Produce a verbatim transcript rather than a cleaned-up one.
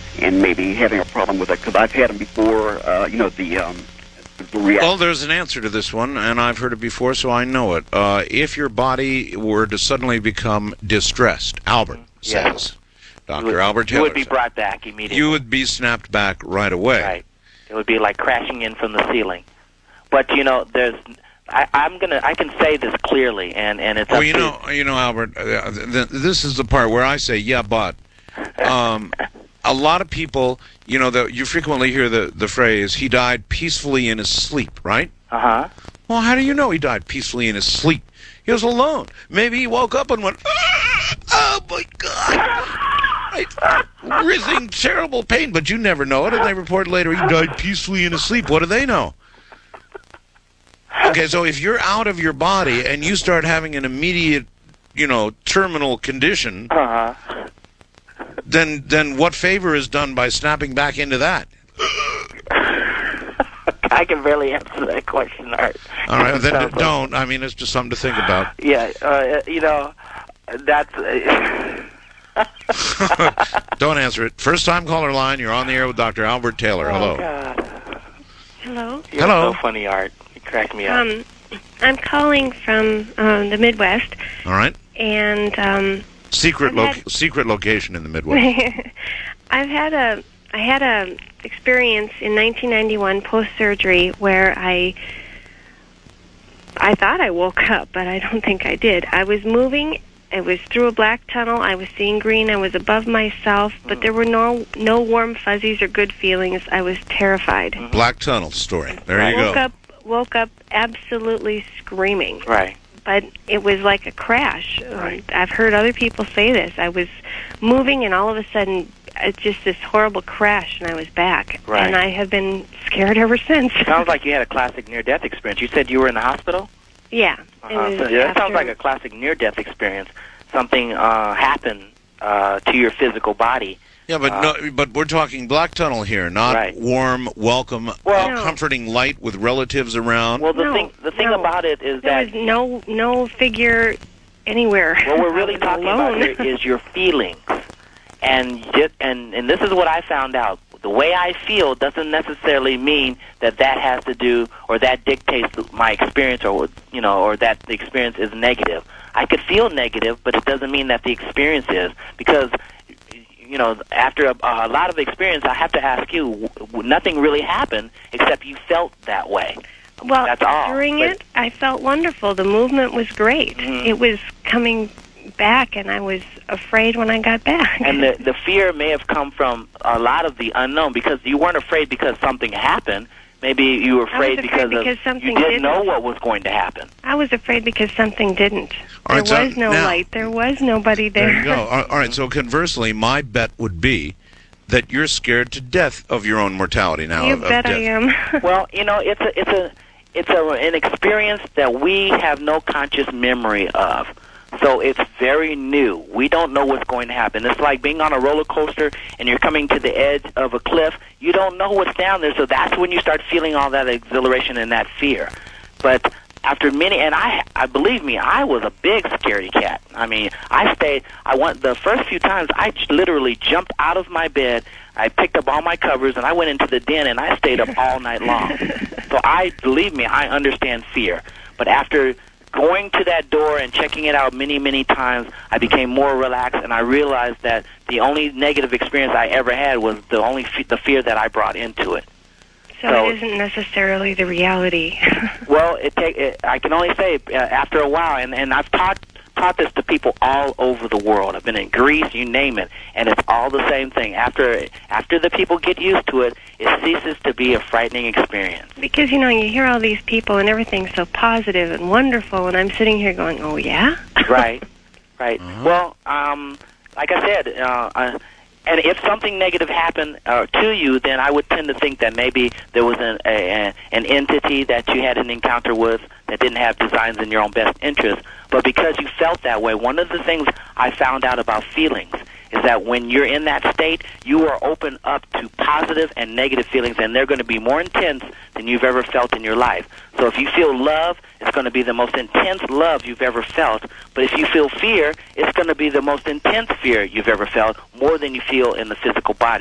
and maybe having a problem with it, because I've had them before, uh, you know, the... Um, the react- well, there's an answer to this one, and I've heard it before, so I know it. Uh, if your body were to suddenly become distressed, Albert Yeah. says, Doctor You would, Albert Taylor you would be says, brought back immediately. you would be snapped back right away. Right. It would be like crashing in from the ceiling. But, you know, there's... I, I'm gonna. I can say this clearly, and, and it's. Well, up you to, know, you know, Albert. Uh, th- th- this is the part where I say, "Yeah, but." Um, a lot of people, you know, the, you frequently hear the the phrase "he died peacefully in his sleep," right? Uh huh. Well, how do you know he died peacefully in his sleep? He was alone. Maybe he woke up and went, "Ah, "Oh my God!" I, writhing, terrible pain, but you never know it, and they report later he died peacefully in his sleep. What do they know? Okay, so if you're out of your body and you start having an immediate, you know, terminal condition, Uh huh. then then what favor is done by snapping back into that? I can barely answer that question, Art. All right, then Sounds like- don't. I mean, it's just something to think about. Yeah, uh, you know, that's. Don't answer it. First time caller line, you're on the air with Doctor Albert Taylor. Hello. Oh, God. Hello. You're Hello. so funny, Art. You crack me up. Um, I'm calling from um, the Midwest, All right. and um, Secret I've lo- had- secret location in the Midwest. I've had a I had a experience in nineteen ninety-one post surgery where I I thought I woke up, but I don't think I did. I was moving. It was through a black tunnel. I was seeing green. I was above myself, but there were no no warm fuzzies or good feelings. I was terrified. Black Tunnel story. There I you woke go. up woke up absolutely screaming. Right. But it was like a crash. Right. I've heard other people say this. I was moving, and all of a sudden, it's just this horrible crash, and I was back. Right. And I have been scared ever since. Sounds like you had a classic near-death experience. You said you were in the hospital? Yeah. It Uh-huh. was So, yeah, that sounds after- like a classic near-death experience. Something uh, happened uh, to your physical body. Yeah, but Uh, no, but we're talking Black Tunnel here, not Right. warm, welcome, Well- No. comforting light with relatives around. Well, the No, thing the thing no. about it is There that was no no figure anywhere. what we're I really was talking alone. about here is your feelings, and just, and and this is what I found out. The way I feel doesn't necessarily mean that that has to do or that dictates my experience, or you know, or that the experience is negative. I could feel negative, but it doesn't mean that the experience is, because you know, after a, a lot of experience, I have to ask you, w- w- nothing really happened except you felt that way. Well, That's all. during But- it, I felt wonderful. The movement was great. Mhm. It was coming back, and I was afraid when I got back. And the the fear may have come from a lot of the unknown, because you weren't afraid because something happened. Maybe you were I was afraid, afraid because, because of, something you didn't didn't. know what was going to happen. I was afraid because something didn't. All right, there so was no now- light. There was nobody there. There you go. All all right, so conversely, my bet would be that you're scared to death of your own mortality now. You of, of bet death. I am. Well, you know, it's a it's a it's a, an experience that we have no conscious memory of. So it's very new. We don't know what's going to happen. It's like being on a roller coaster and you're coming to the edge of a cliff. You don't know what's down there, so that's when you start feeling all that exhilaration and that fear. But after many, and I, I believe me, I was a big scaredy cat. I mean, I stayed. I went the first few times. I j- literally jumped out of my bed. I picked up all my covers and I went into the den and I stayed up all night long. So I believe me, I understand fear. But after going to that door and checking it out many, many times, I became more relaxed, and I realized that the only negative experience I ever had was the only f- the fear that I brought into it. So, So- it isn't necessarily the reality. Well, it take it, I can only say uh, after a while, and, and I've taught taught this to people all over the world. I've been in Greece, you name it, and it's all the same thing. After after the people get used to it, it ceases to be a frightening experience. Because, you know, you hear all these people and everything's so positive and wonderful, and I'm sitting here going, oh, yeah? Right, right. Well, um, like I said, uh, uh, and if something negative happened uh, to you, then I would tend to think that maybe there was an, a, a, an entity that you had an encounter with that didn't have designs in your own best interest. But because you felt that way, one of the things I found out about feelings is that when you're in that state, you are open up to positive and negative feelings, and they're going to be more intense than you've ever felt in your life. So if you feel love, it's going to be the most intense love you've ever felt. But if you feel fear, it's going to be the most intense fear you've ever felt, more than you feel in the physical body.